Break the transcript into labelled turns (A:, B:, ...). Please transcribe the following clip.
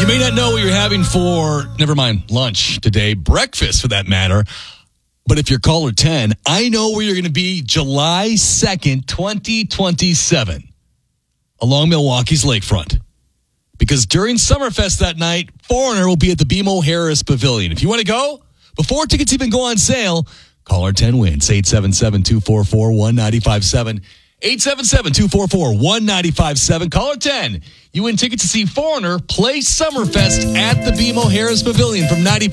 A: You may not know what you're having for, never mind, lunch today, breakfast for that matter. But if you're caller 10, I know where you're going to be July 2nd, 2027, along Milwaukee's lakefront. Because during Summerfest that night, Foreigner will be at the BMO Harris Pavilion. If you want to go, before tickets even go on sale, caller 10 wins. 877-244-1957. 877-244-1957. Caller 10. You win tickets to see Foreigner play Summerfest at the BMO Harris Pavilion from 95.